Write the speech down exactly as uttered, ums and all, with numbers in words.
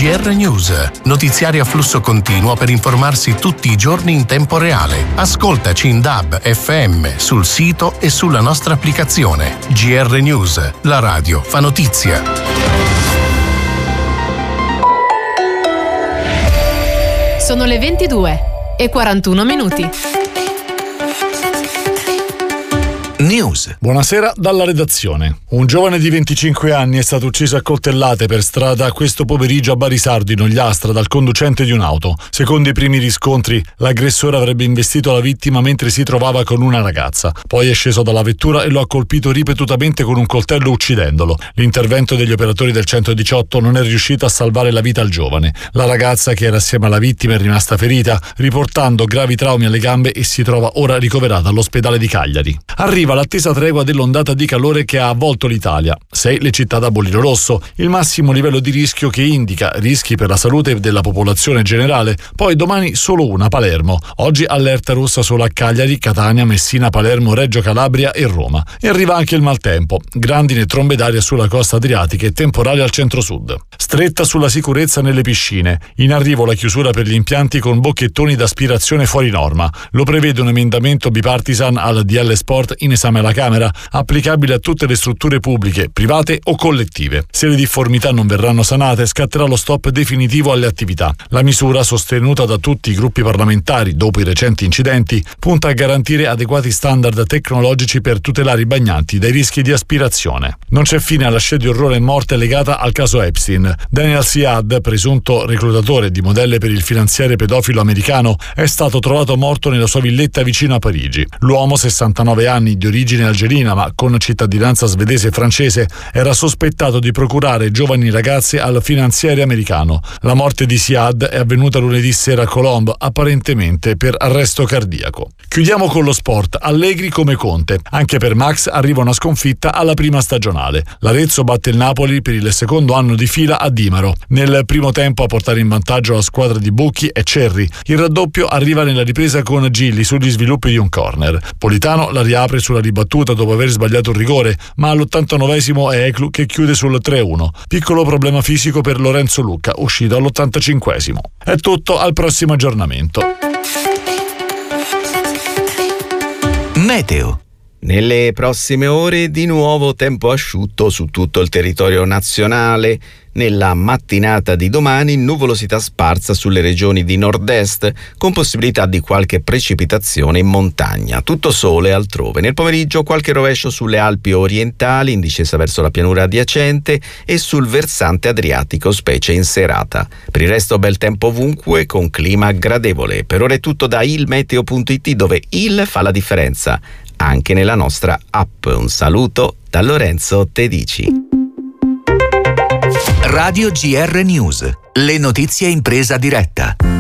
G R News, notiziari a flusso continuo per informarsi tutti i giorni in tempo reale. Ascoltaci in D A B, F M, sul sito e sulla nostra applicazione. G R News, la radio fa notizia. Sono le ventidue e quarantuno minuti. News. Buonasera dalla redazione. Un giovane di venticinque anni è stato ucciso a coltellate per strada questo pomeriggio a Barisardo in Ogliastra dal conducente di un'auto. Secondo i primi riscontri, l'aggressore avrebbe investito la vittima mentre si trovava con una ragazza. Poi è sceso dalla vettura e lo ha colpito ripetutamente con un coltello uccidendolo. L'intervento degli operatori del centodiciotto non è riuscito a salvare la vita al giovane. La ragazza, che era assieme alla vittima, è rimasta ferita, riportando gravi traumi alle gambe e si trova ora ricoverata all'ospedale di Cagliari. Arriva l'attesa tregua dell'ondata di calore che ha avvolto l'Italia. Sei le città da bollino rosso, il massimo livello di rischio che indica rischi per la salute della popolazione generale. Poi domani solo una, Palermo. Oggi allerta rossa solo a Cagliari, Catania, Messina, Palermo, Reggio Calabria e Roma. E arriva anche il maltempo, grandine e trombe d'aria sulla costa adriatica e temporale al centro-sud. Stretta sulla sicurezza nelle piscine. In arrivo la chiusura per gli impianti con bocchettoni d'aspirazione fuori norma. Lo prevede un emendamento bipartisan al D L Sport in esame alla Camera, applicabile a tutte le strutture pubbliche, private o collettive. Se le difformità non verranno sanate, scatterà lo stop definitivo alle attività. La misura, sostenuta da tutti i gruppi parlamentari dopo i recenti incidenti, punta a garantire adeguati standard tecnologici per tutelare i bagnanti dai rischi di aspirazione. Non c'è fine all'assedio orrore e morte legata al caso Epstein. Daniel Siad, presunto reclutatore di modelle per il finanziere pedofilo americano, è stato trovato morto nella sua villetta vicino a Parigi. L'uomo, sessantanove anni, di origine algerina ma con cittadinanza svedese e francese, era sospettato di procurare giovani ragazze al finanziere americano. La morte di Siad è avvenuta lunedì sera a Colombo, apparentemente per arresto cardiaco. Chiudiamo con lo sport. Allegri come Conte. Anche per Max arriva una sconfitta alla prima stagionale. L'Arezzo batte il Napoli per il secondo anno di fila a Dimaro. Nel primo tempo a portare in vantaggio la squadra di Bucchi è Cerri. Il raddoppio arriva nella ripresa con Gilli sugli sviluppi di un corner. Politano la riapre sulla ribattuta dopo aver sbagliato il rigore, ma all'ottantanovesimo è Eclu che chiude sul tre a uno. Piccolo problema fisico per Lorenzo Lucca, uscito all'ottantacinquesimo. È tutto, al prossimo aggiornamento. Meteo. Nelle prossime ore di nuovo tempo asciutto su tutto il territorio nazionale. Nella mattinata di domani nuvolosità sparsa sulle regioni di nord-est con possibilità di qualche precipitazione in montagna, tutto sole altrove. Nel pomeriggio qualche rovescio sulle Alpi orientali in discesa verso la pianura adiacente e sul versante adriatico, specie in serata. Per il resto bel tempo ovunque con clima gradevole. Per ora è tutto da ilmeteo punto it, dove il fa la differenza anche nella nostra app. Un saluto da Lorenzo Tedici. Radio G R News, le notizie in presa diretta.